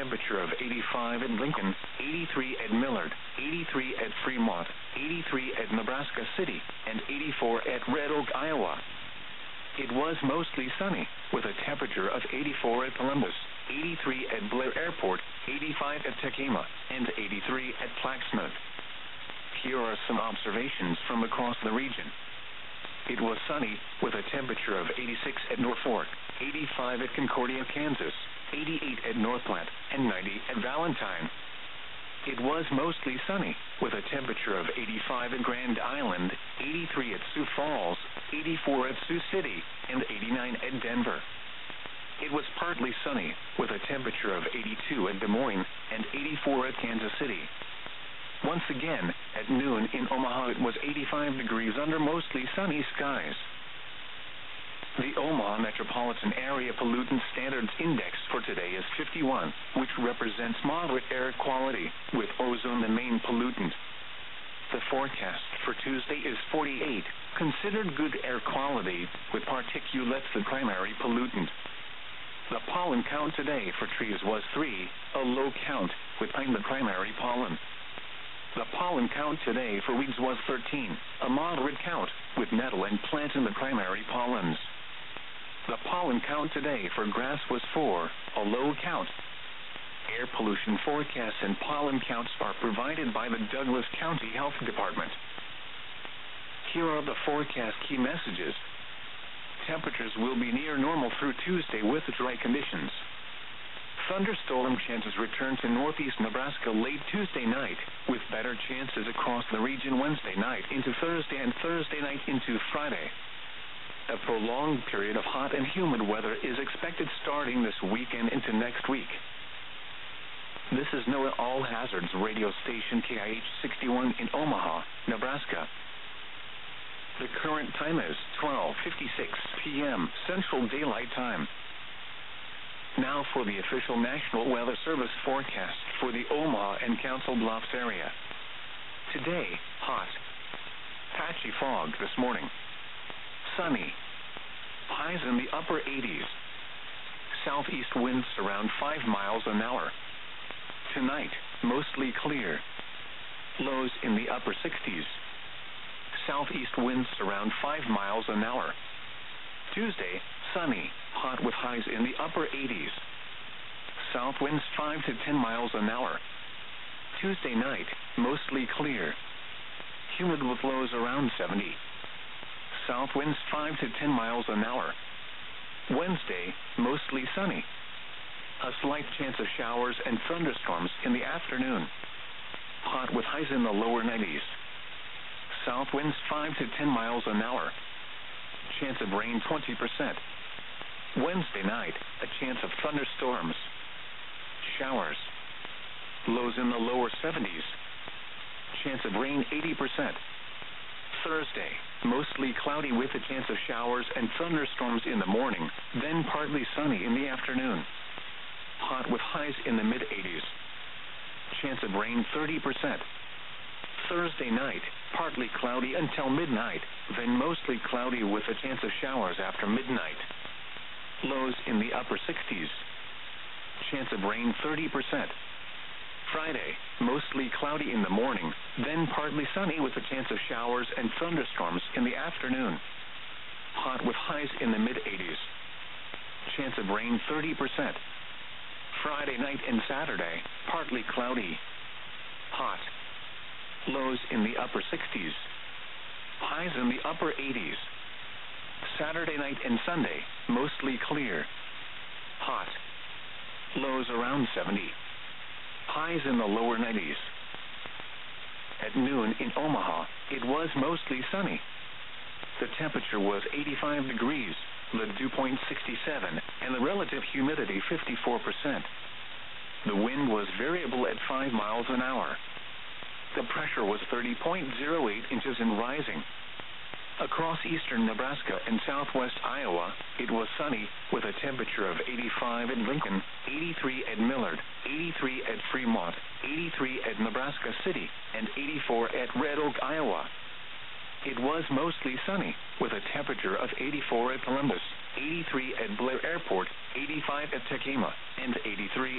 temperature of 85 at Lincoln, 83 at Millard, 83 at Fremont, 83 at Nebraska City, and 84 at Red Oak, Iowa. It was mostly sunny, with a temperature of 84 at Columbus, 83 at Blair Airport, 85 at Tekema, and 83 at Plaquemine. Here are some observations from across the region. It was sunny, with a temperature of 86 at Norfolk, 85 at Concordia, Kansas, 88 at North Platte, and 90 at Valentine. It was mostly sunny, with a temperature of 85 at Grand Island, 83 at Sioux Falls, 84 at Sioux City, and 89 at Denver. It was partly sunny, with a temperature of 82 at Des Moines and 84 at Kansas City. Once again, at noon in Omaha it was 85 degrees under mostly sunny skies. The Omaha Metropolitan Area Pollutant Standards Index for today is 51, which represents moderate air quality, with ozone the main pollutant. The forecast for Tuesday is 48, considered good air quality, with particulates the primary pollutant. The pollen count today for trees was 3, a low count, with pine the primary pollen. The pollen count today for weeds was 13, a moderate count, with nettle and plantain the primary pollens. The pollen count today for grass was 4, a low count. Air pollution forecasts and pollen counts are provided by the Douglas County Health Department. Here are the forecast key messages. Temperatures will be near normal through Tuesday with dry conditions. Thunderstorm chances return to northeast Nebraska late Tuesday night, with better chances across the region Wednesday night into Thursday and Thursday night into Friday. A prolonged period of hot and humid weather is expected starting this weekend into next week. This is NOAA All Hazards radio station KIH 61 in Omaha, Nebraska. The current time is 12:56 p.m. Central Daylight Time. Now for the official National Weather Service forecast for the Omaha and Council Bluffs area. Today, hot. Patchy fog this morning. Sunny. Highs in the upper 80s. Southeast winds around 5 miles an hour. Tonight, mostly clear. Lows in the upper 60s. Southeast winds around 5 miles an hour. Tuesday, sunny, hot with highs in the upper 80s. South winds 5 to 10 miles an hour. Tuesday night, mostly clear. Humid with lows around 70. South winds 5 to 10 miles an hour. Wednesday, mostly sunny. A slight chance of showers and thunderstorms in the afternoon. Hot with highs in the lower 90s. South winds 5 to 10 miles an hour. Chance of rain 20%. Wednesday night, a chance of thunderstorms. Showers. Lows in the lower 70s. Chance of rain 80%. Thursday, mostly cloudy with a chance of showers and thunderstorms in the morning, then partly sunny in the afternoon. Hot with highs in the mid-80s. Chance of rain 30%. Thursday night, partly cloudy until midnight, then mostly cloudy with a chance of showers after midnight. Lows in the upper 60s. Chance of rain 30%. Friday, mostly cloudy in the morning, then partly sunny with a chance of showers and thunderstorms in the afternoon. Hot with highs in the mid-80s. Chance of rain 30%. Friday night and Saturday, partly cloudy. Hot. Lows in the upper 60s. Highs in the upper 80s. Saturday night and Sunday, mostly clear. Hot. Lows around 70. Highs in the lower 90s. At noon in Omaha, it was mostly sunny. The temperature was 85 degrees, the dew point 67, and the relative humidity 54%. The wind was variable at 5 miles an hour. The pressure was 30.08 inches and rising. Across eastern Nebraska and southwest Iowa, it was sunny with a temperature of 85 at Lincoln, 83 at Millard, 83 at Fremont, 83 at Nebraska City, and 84 at Red Oak, Iowa. It was mostly sunny with a temperature of 84 at Columbus, 83 at Blair Airport, 85 at Tekema, and 83